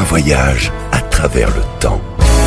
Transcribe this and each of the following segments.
voyage à travers le temps.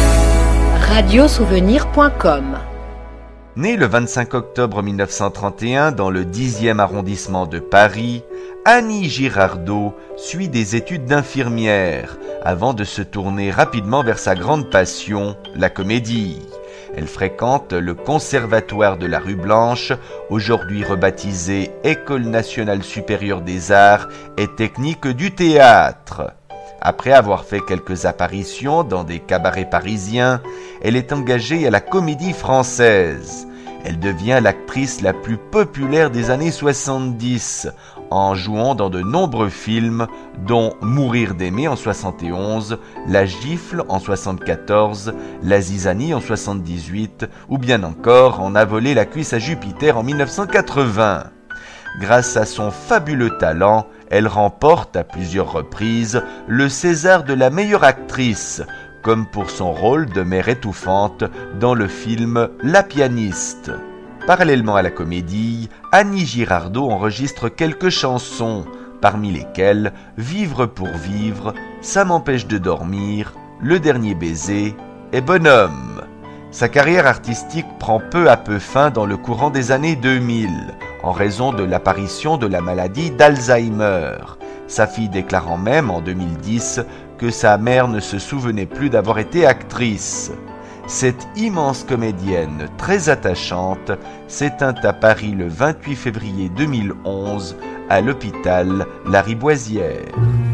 Radiosouvenir.com. Née le 25 octobre 1931 dans le 10e arrondissement de Paris, Annie Girardot suit des études d'infirmière avant de se tourner rapidement vers sa grande passion, la comédie. Elle fréquente le Conservatoire de la Rue Blanche, aujourd'hui rebaptisé École nationale supérieure des arts et techniques du théâtre. Après avoir fait quelques apparitions dans des cabarets parisiens, elle est engagée à la Comédie Française. Elle devient l'actrice la plus populaire des années 70, en jouant dans de nombreux films, dont Mourir d'aimer en 71, La Gifle en 74, La Zizanie en 78, ou bien encore En a volé la cuisse à Jupiter en 1980. Grâce à son fabuleux talent, elle remporte à plusieurs reprises le César de la meilleure actrice, comme pour son rôle de mère étouffante dans le film La pianiste. Parallèlement à la comédie, Annie Girardot enregistre quelques chansons, parmi lesquelles Vivre pour vivre, Ça m'empêche de dormir, Le dernier baiser et Bonhomme. Sa carrière artistique prend peu à peu fin dans le courant des années 2000, en raison de l'apparition de la maladie d'Alzheimer. Sa fille déclarant même en 2010 que sa mère ne se souvenait plus d'avoir été actrice. Cette immense comédienne très attachante s'éteint à Paris le 28 février 2011 à l'hôpital Lariboisière.